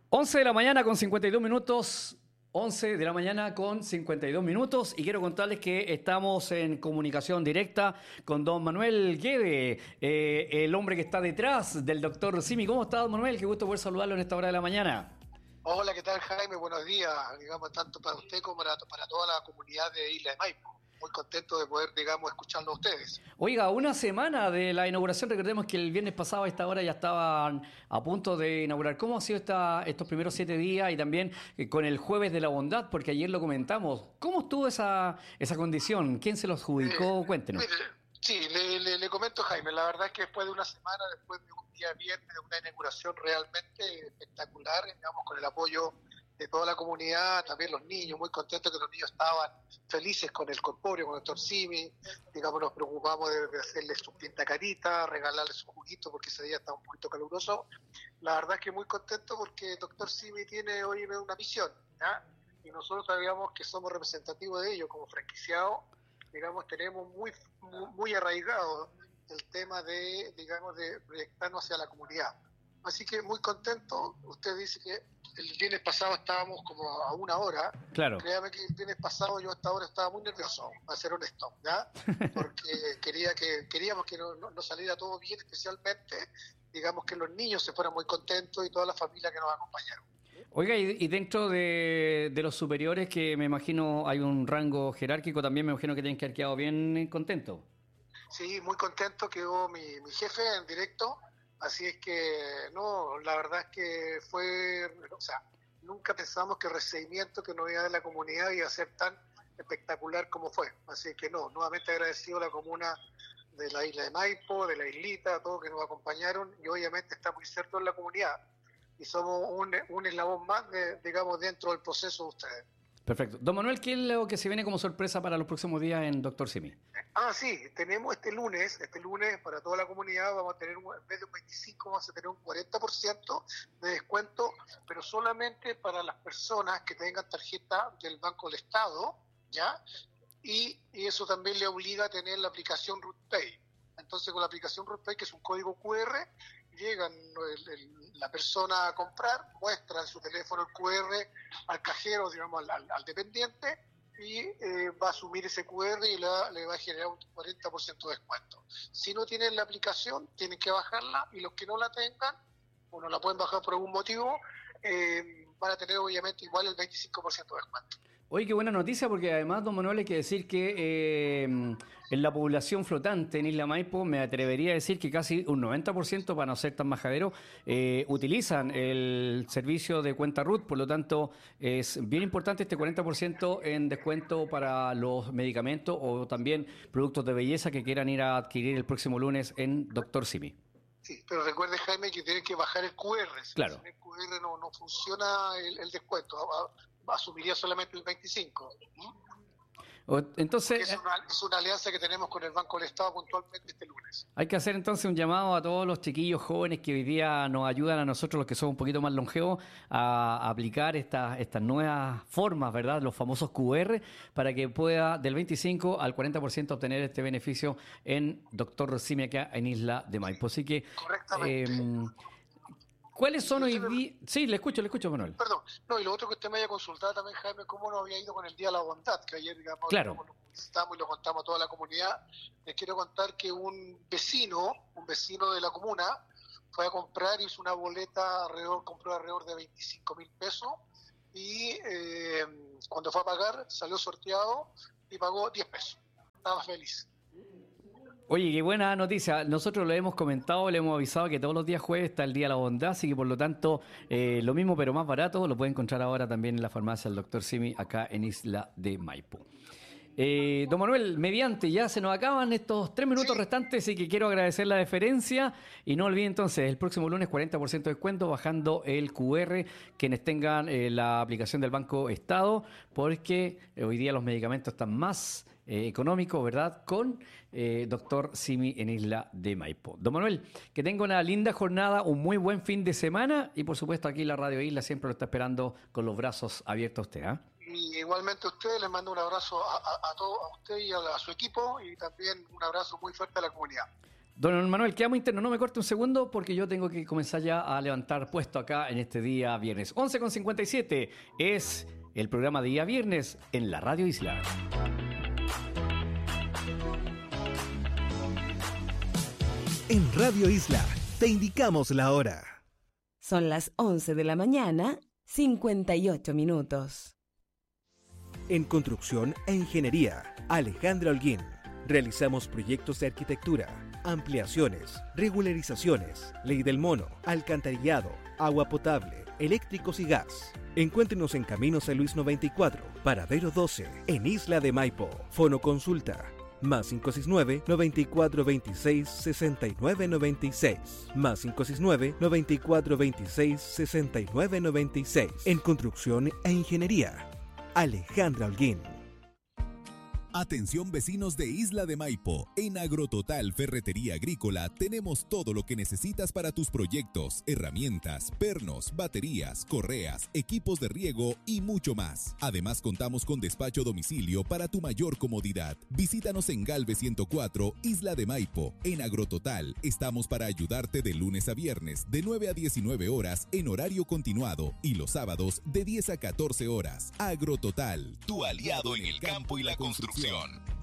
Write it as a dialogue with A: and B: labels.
A: 11 de la mañana con 52 minutos. 11 de la mañana con 52 minutos y quiero contarles que estamos en comunicación directa con don Manuel Guede, el hombre que está detrás del doctor Simi. ¿Cómo está, don Manuel? Qué gusto poder saludarlo en esta hora de la mañana.
B: Hola, ¿qué tal, Jaime? Buenos días, digamos, tanto para usted como para toda la comunidad de Isla de Maipo. Muy contento de poder, digamos, escucharlo a ustedes.
A: Oiga, una semana de la inauguración, recordemos que el viernes pasado a esta hora ya estaban a punto de inaugurar. ¿Cómo han sido estos primeros 7 días y también con el Jueves de la Bondad? Porque ayer lo comentamos. ¿Cómo estuvo esa condición? ¿Quién se lo adjudicó? Cuéntenos.
B: Mire, sí, le comento, Jaime, la verdad es que después de una semana, después de un día viernes, de una inauguración realmente espectacular, digamos, con el apoyo de toda la comunidad, también los niños, muy contentos que los niños estaban felices con el corpóreo, con el doctor Simi, digamos, nos preocupamos de hacerles su pintacarita, regalarles su juguito porque ese día estaba un poquito caluroso. La verdad es que muy contento porque el doctor Simi tiene hoy una misión, ¿ya? Y nosotros sabíamos que somos representativos de ello como franquiciados, digamos, tenemos muy arraigado el tema de, digamos, de proyectarnos hacia la comunidad. Así que muy contento. Usted dice que el viernes pasado estábamos como a una hora.
A: Claro.
B: Créame que el viernes pasado yo hasta ahora estaba muy nervioso, para ser honesto, ¿ya? Porque queríamos que no saliera todo bien, especialmente, digamos, que los niños se fueran muy contentos y toda la familia que nos acompañaron.
A: Oiga, y dentro de los superiores, que me imagino hay un rango jerárquico, también me imagino que tienen que haber quedado bien contentos.
B: Sí, muy contento quedó mi jefe en directo. Así es que, no, la verdad es que o sea, nunca pensamos que el recibimiento que nos iba a dar la comunidad iba a ser tan espectacular como fue. Así que no, nuevamente agradecido a la comuna de la isla de Maipo, de la islita, a todos que nos acompañaron y obviamente está muy cerca en la comunidad y somos un eslabón más, digamos, dentro del proceso de ustedes.
A: Perfecto. Don Manuel, ¿qué es lo que se viene como sorpresa para los próximos días en Doctor Simi?
B: Sí, tenemos este lunes para toda la comunidad vamos a tener, en vez de un 25, vamos a tener un 40% de descuento, pero solamente para las personas que tengan tarjeta del Banco del Estado, ¿ya? Y eso también le obliga a tener la aplicación RootPay. Entonces, con la aplicación RootPay, que es un código QR, llegan la persona a comprar, muestra en su teléfono el QR al cajero, digamos, al dependiente, y va a asumir ese QR y le va a generar un 40% de descuento. Si no tienen la aplicación, tienen que bajarla, y los que no la tengan, o no la pueden bajar por algún motivo, van a tener obviamente igual el 25% de descuento.
A: Oye, qué buena noticia, porque además, don Manuel, hay que decir que en la población flotante en Isla Maipo, me atrevería a decir que casi un 90%, para no ser tan majadero, utilizan el servicio de cuenta RUT. Por lo tanto, es bien importante este 40% en descuento para los medicamentos o también productos de belleza que quieran ir a adquirir el próximo lunes en Doctor Simi.
B: Sí, pero recuerde, Jaime, que tienen que bajar el QR.
A: Claro.
B: Sin el QR no funciona el descuento. Asumiría solamente el 25.
A: Entonces,
B: es una alianza que tenemos con el Banco del Estado puntualmente este lunes.
A: hay que hacer entonces un llamado a todos los chiquillos jóvenes que hoy día nos ayudan a nosotros, los que somos un poquito más longevos, a aplicar estas nuevas formas, ¿verdad? Los famosos QR, para que pueda del 25 al 40% obtener este beneficio en Doctor Simi acá en Isla de Maipo. Así que,
B: Correctamente.
A: ¿cuáles son hoy día? Sí, le escucho, Manuel.
B: Perdón, no, y lo otro que usted me haya consultado también, Jaime, cómo nos había ido con el Día de la Bondad, que ayer, digamos,
A: Claro.
B: lo visitamos y lo contamos a toda la comunidad. Les quiero contar que un vecino de la comuna, fue a comprar, hizo una boleta, compró alrededor de 25.000 pesos, y cuando fue a pagar, salió sorteado y pagó 10 pesos. Estaba feliz.
A: Oye, qué buena noticia. Nosotros lo hemos comentado, le hemos avisado que todos los días jueves está el Día de la Bondad, así que por lo tanto lo mismo pero más barato lo pueden encontrar ahora también en la farmacia del Dr. Simi acá en Isla de Maipo. Don Manuel, mediante, ya se nos acaban estos 3 minutos restantes, así que quiero agradecer la deferencia y no olviden entonces, el próximo lunes 40% de descuento bajando el QR, quienes tengan la aplicación del Banco Estado, porque hoy día los medicamentos están más económicos, ¿verdad? Con Doctor Simi en Isla de Maipo. Don Manuel, que tenga una linda jornada, un muy buen fin de semana y por supuesto aquí la Radio Isla siempre lo está esperando con los brazos abiertos a usted, ¿ah?
B: Y igualmente a usted, les mando un abrazo a usted y a su equipo, y también un abrazo muy fuerte a la comunidad.
A: Don Manuel, quedamos internos. No me corte un segundo porque yo tengo que comenzar ya a levantar puesto acá en este día viernes. 11:57 es el programa de día viernes en la Radio Isla.
C: En Radio Isla te indicamos la hora.
D: Son las 11 de la mañana, 58 minutos.
C: En construcción e ingeniería, Alejandra Holguín. Realizamos proyectos de arquitectura, ampliaciones, regularizaciones, ley del mono, alcantarillado, agua potable, eléctricos y gas. Encuéntrenos en Camino San Luis 94, Paradero 12, en Isla de Maipo. Fono consulta más 569-9426-6996. Más 569-9426-6996. En construcción e ingeniería, Alejandra Holguín.
E: Atención vecinos de Isla de Maipo, en Agrototal Ferretería Agrícola tenemos todo lo que necesitas para tus proyectos, herramientas, pernos, baterías, correas, equipos de riego y mucho más. Además contamos con despacho a domicilio para tu mayor comodidad. Visítanos en Galve 104, Isla de Maipo. En Agrototal estamos para ayudarte de lunes a viernes de 9 a 19 horas en horario continuado y los sábados de 10 a 14 horas. Agrototal, tu aliado en el campo y la construcción.